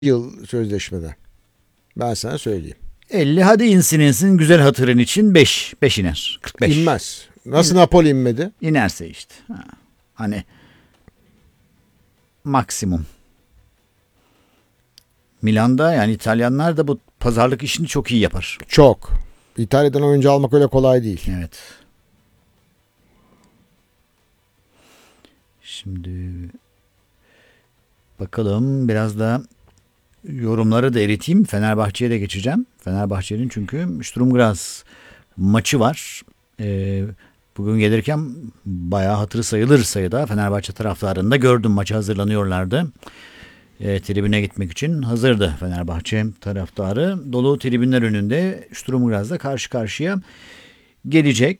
yıl sözleşmede. Ben sana söyleyeyim. 50 hadi insin güzel hatırın için 5 iner. 45. İnmez. Nasıl Napoli inmedi? İnerse işte. Hani maksimum. Milan'da yani İtalyanlar da bu pazarlık işini çok iyi yapar. Çok. İtalya'dan oyuncu almak öyle kolay değil. Evet. Şimdi bakalım biraz da yorumları da eriteyim. Fenerbahçe'ye de geçeceğim. Fenerbahçe'nin çünkü Sturm Graz maçı var. Bugün gelirken bayağı hatırı sayılır sayıda Fenerbahçe taraftarını da gördüm. Maça hazırlanıyorlardı. Tribüne gitmek için hazırdı Fenerbahçe taraftarı. Dolu tribünler önünde Sturm Graz'da karşı karşıya gelecek.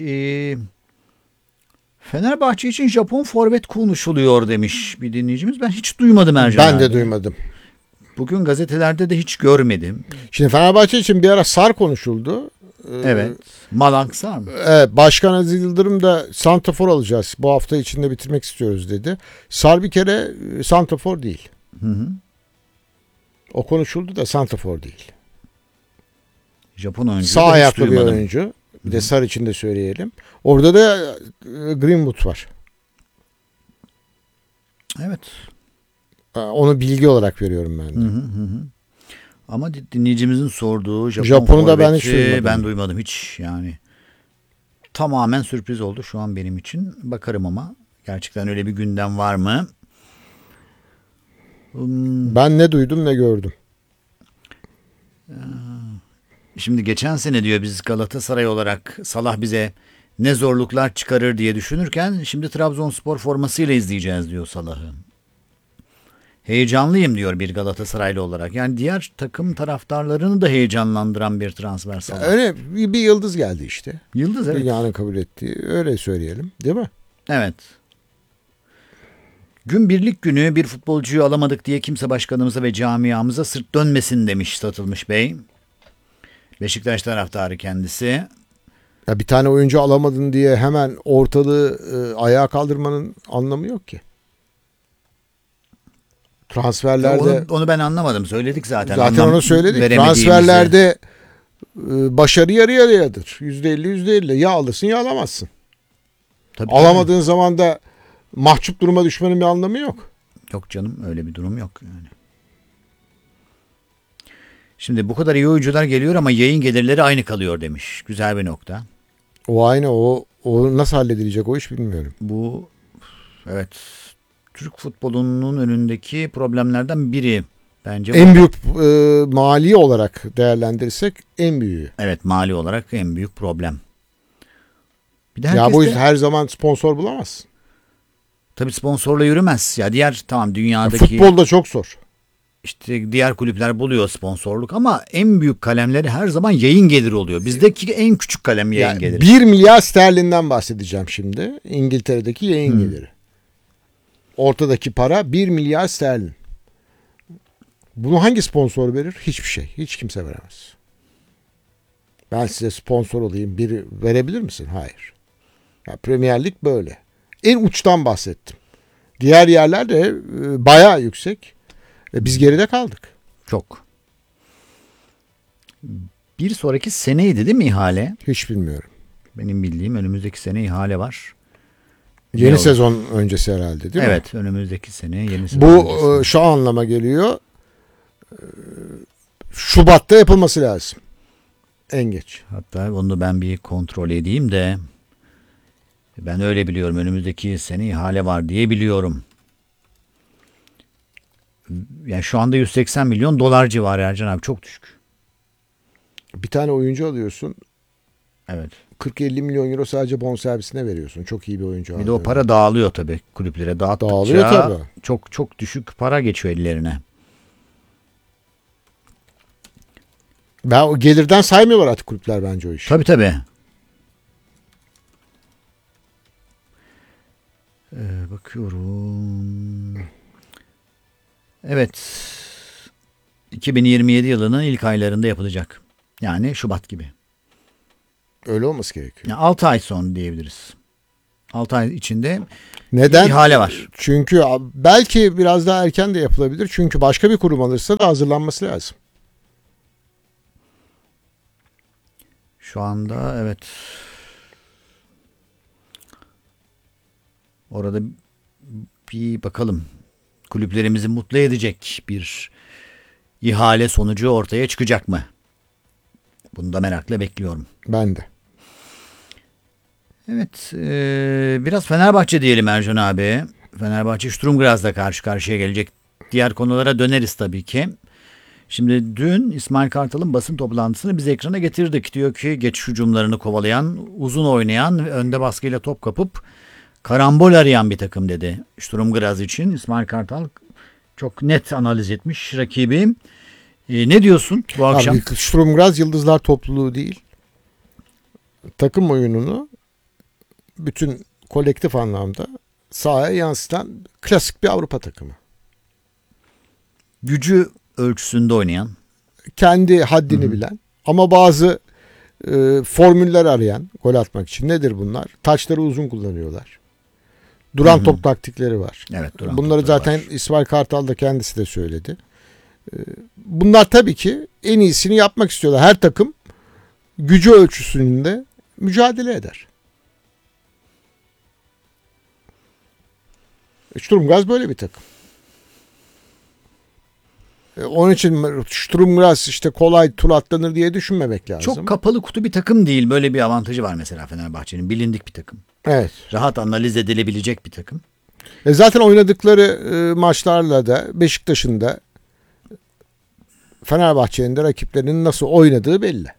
Fenerbahçe için Japon forvet konuşuluyor demiş bir dinleyicimiz. Ben hiç duymadım Ercan Ben abi. de duymadım. Bugün gazetelerde de hiç görmedim. Şimdi Fenerbahçe için bir ara Sar konuşuldu. Evet. Malang Sar mı? Evet, Başkan Aziz Yıldırım da santrafor alacağız. Bu hafta içinde bitirmek istiyoruz dedi. Sar bir kere santrafor değil. Hı. O konuşuldu da santrafor değil. Japon oyuncu. Sağ ayaklı bir oyuncu. Bir de Sar için de söyleyelim. Orada da Greenwood var. Evet. Onu bilgi olarak veriyorum ben de. Hı. Ama dinleyicimizin sorduğu Japon'u da ben hiç duymadım. Ben duymadım hiç yani. Tamamen sürpriz oldu şu an benim için. Bakarım ama gerçekten öyle bir gündem var mı? Ben ne duydum ne gördüm. Şimdi geçen sene diyor biz Galatasaray olarak Salah bize ne zorluklar çıkarır diye düşünürken şimdi Trabzonspor formasıyla izleyeceğiz diyor Salah'ı. Heyecanlıyım diyor bir Galatasaraylı olarak. Yani diğer takım taraftarlarını da heyecanlandıran bir transfer Salah. Öyle bir yıldız geldi işte. Yıldız evet. Dünyanın kabul ettiği. Öyle söyleyelim. Değil mi? Evet. Gün birlik günü bir futbolcuyu alamadık diye kimse başkanımıza ve camiamıza sırt dönmesin demiş Satılmış Bey. Beşiktaş taraftarı kendisi. Ya bir tane oyuncu alamadın diye hemen ortalığı ayağa kaldırmanın anlamı yok ki. Transferlerde Onu ben anlamadım. Söyledik zaten. zaten onu söyledik. Transferlerde başarı yarı yarıyadır. %50 %50. Ya alırsın ya alamazsın. Tabii, alamadığın zaman da mahcup duruma düşmenin bir anlamı yok. Yok canım öyle bir durum yok yani. Şimdi bu kadar iyi oyuncular geliyor ama yayın gelirleri aynı kalıyor demiş. Güzel bir nokta. O aynı o nasıl halledilecek o iş bilmiyorum. Bu evet Türk futbolunun önündeki problemlerden biri bence. En büyük mali olarak değerlendirirsek en büyüğü. Evet mali olarak en büyük problem. Bir de Ya bu yüzden her zaman sponsor bulamazsın. Tabii sponsorla yürümez. Ya diğer tamam dünyadaki. Futbolda çok zor. İşte diğer kulüpler buluyor sponsorluk ama en büyük kalemleri her zaman yayın geliri oluyor. Bizdeki en küçük kalem yayın geliri. 1 milyar sterlinden bahsedeceğim şimdi. İngiltere'deki yayın geliri. Ortadaki para 1 milyar sterlin. Bunu hangi sponsor verir? Hiçbir şey. Hiç kimse veremez. Ben size sponsor olayım. Biri verebilir misin? Hayır. Ya Premier Lig böyle. En uçtan bahsettim. Diğer yerler de bayağı yüksek. Biz geride kaldık. Çok. Bir sonraki seneydi değil mi ihale? Hiç bilmiyorum. Benim bildiğim önümüzdeki sene ihale var. Yeni sezon öncesi herhalde değil mi? Evet önümüzdeki sene yeni sezon Bu öncesi. şu anlama geliyor. Şubat'ta yapılması lazım. En geç. Hatta onu ben bir kontrol edeyim de ben öyle biliyorum. Önümüzdeki sene ihale var diye biliyorum. Yani şu anda 180 milyon dolar civarı Ercan abi çok düşük. Bir tane oyuncu alıyorsun. Evet. 40-50 milyon euro sadece bonservisine veriyorsun. Çok iyi bir oyuncu. Bir de o para dağılıyor tabii kulüplere. Dağılıyor tabii. Çok düşük para geçiyor ellerine. Ben o gelirden saymıyorlar artık kulüpler bence o işi. Tabii. Bakıyorum. Evet. 2027 yılının ilk aylarında yapılacak. Yani Şubat gibi. Öyle olması gerekiyor. Yani 6 ay sonra diyebiliriz. 6 ay içinde Neden? ihale var. Çünkü belki biraz daha erken de yapılabilir. Çünkü başka bir kurum alırsa da hazırlanması lazım. Şu anda evet. Orada bir bakalım. Kulüplerimizi mutlu edecek bir ihale sonucu ortaya çıkacak mı? Bunu da merakla bekliyorum. Ben de. Evet, biraz Fenerbahçe diyelim Ercan abi. Fenerbahçe Sturm Graz'la karşı karşıya gelecek. Diğer konulara döneriz tabii ki. Şimdi dün İsmail Kartal'ın basın toplantısını biz ekrana getirdik. Diyor ki geçiş hücumlarını kovalayan, uzun oynayan, önde baskıyla top kapıp karambol arayan bir takım dedi. Sturm Graz için İsmail Kartal çok net analiz etmiş rakibi. Ne diyorsun bu akşam? Abi, Sturm Graz yıldızlar topluluğu değil. Takım oyununu bütün kolektif anlamda sahaya yansıtan klasik bir Avrupa takımı. Gücü ölçüsünde oynayan. Kendi haddini bilen ama bazı formüller arayan gol atmak için. Nedir bunlar? Taçları uzun kullanıyorlar. Duran top taktikleri var. Evet, duran Bunları topları zaten var. İsmail Kartal da kendisi de söyledi. Bunlar tabii ki en iyisini yapmak istiyorlar. Her takım gücü ölçüsünde mücadele eder. Sturm Graz böyle bir takım. Onun için Sturm Graz işte kolay tur atlanır diye düşünmemek lazım. Çok kapalı kutu bir takım değil. Böyle bir avantajı var mesela Fenerbahçe'nin. Bilindik bir takım. Evet. Rahat analiz edilebilecek bir takım. Zaten oynadıkları maçlarla da Beşiktaş'ın da Fenerbahçe'nin de rakiplerinin nasıl oynadığı belli.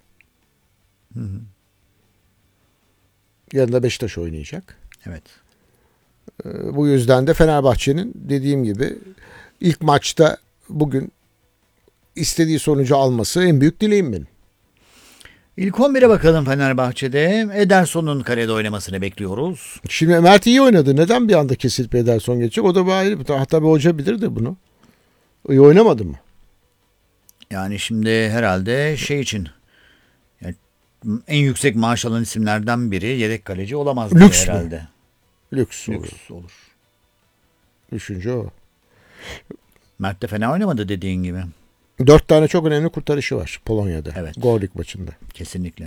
Yarın da Beşiktaş oynayacak. Evet. Bu yüzden de Fenerbahçe'nin dediğim gibi ilk maçta bugün istediği sonucu alması en büyük dileğim benim. İlk 11'e bakalım Fenerbahçe'de. Ederson'un kalede oynamasını bekliyoruz. Şimdi Mert iyi oynadı. Neden bir anda kesilip Ederson geçecek? O da bir ayrı. Hatta bir hoca bilir de bunu. İyi oynamadı mı? Yani şimdi herhalde şey için yani en yüksek maaş alan isimlerden biri yedek kaleci olamaz diye Lüks mü? herhalde. Lüks olur. Lüks olur. Üçüncü o. Mert de fena oynamadı dediğin gibi. 4 tane çok önemli kurtarışı var Polonya'da. Evet. Gorlik maçında. Kesinlikle.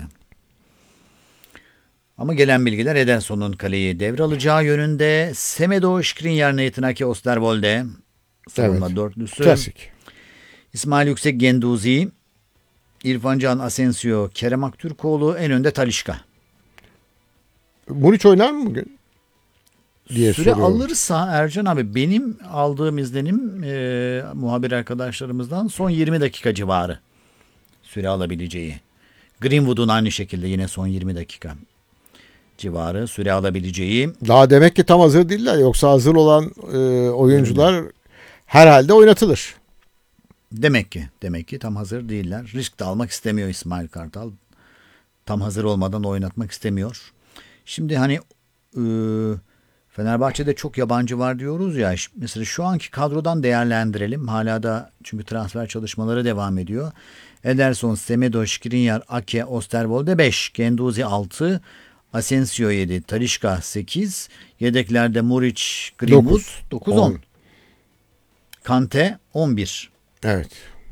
Ama gelen bilgiler Ederson'un kaleyi devralacağı yönünde. Semedo, Skriniar, Niyetnaki, Osterwolde. Savunma Evet. dörtlüsü. Klasik. İsmail Yüksek, Genduzi. İrfan Can, Asensio, Kerem Aktürkoğlu. En önde Talisca. Muriç oynar mı bugün? Diye Süre soruyorum. alırsa Ercan abi benim aldığım izlenim muhabir arkadaşlarımızdan son 20 dakika civarı süre alabileceği. Greenwood'un aynı şekilde yine son 20 dakika civarı süre alabileceği. Daha demek ki tam hazır değiller. Yoksa hazır olan oyuncular herhalde oynatılır. Demek ki tam hazır değiller. Risk de almak istemiyor İsmail Kartal. Tam hazır olmadan oynatmak istemiyor. Şimdi hani Fenerbahçe'de çok yabancı var diyoruz ya. Mesela şu anki kadrodan değerlendirelim. Hala da çünkü transfer çalışmaları devam ediyor. Ederson, Semedo, Skriniar, Ake, Osterwolde 5, Genduzi 6, Asensio 7, Talisca 8, yedeklerde Muriç, Greenwood 9 10. Kante 11. Evet.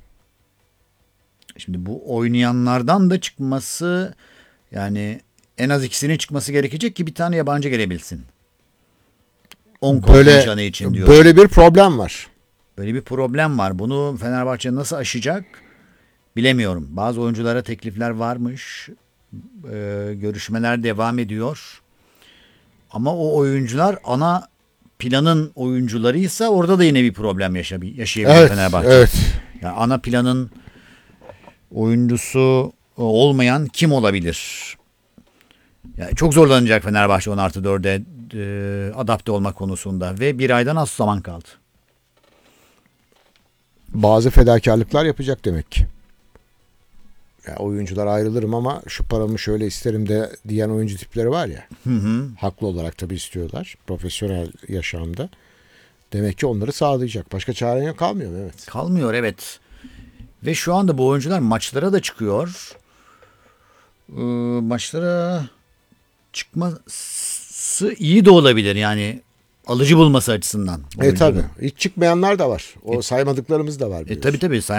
Şimdi bu oynayanlardan da çıkması yani en az ikisinin çıkması gerekecek ki bir tane yabancı gelebilsin. 10 kontenjanı için diyorum. Böyle bir problem var. Böyle bir problem var. Bunu Fenerbahçe nasıl aşacak bilemiyorum. Bazı oyunculara teklifler varmış. Görüşmeler devam ediyor. Ama o oyuncular ana planın oyuncularıysa orada da yine bir problem yaşayabilir Evet. Fenerbahçe. Evet. Yani ana planın oyuncusu olmayan kim olabilir? Yani çok zorlanacak Fenerbahçe 10+4'e adapte olmak konusunda ve bir aydan az zaman kaldı. Bazı fedakarlıklar yapacak demek ki. Ya oyuncular ayrılırım ama şu paramı şöyle isterim de diyen oyuncu tipleri var ya. Haklı olarak tabii istiyorlar. Profesyonel yaşamda. Demek ki onları sağlayacak. Başka çare yok, kalmıyor mu? Evet. Kalmıyor evet. Ve şu anda bu oyuncular maçlara da çıkıyor. Maçlara çıkması açıkçası iyi de olabilir yani alıcı bulması açısından. Tabii. Hiç çıkmayanlar da var. O saymadıklarımız da var. Tabii